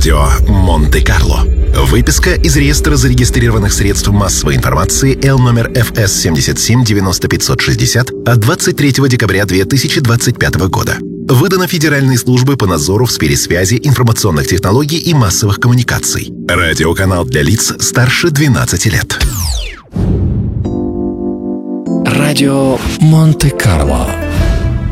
Радио Монте-Карло. Выписка из реестра зарегистрированных средств массовой информации L номер ФС 77 90 560 от 23 декабря 2025 года. Выдано Федеральной службой по надзору в сфере связи, информационных технологий и массовых коммуникаций. Радиоканал для лиц старше 12 лет. Радио Монте-Карло.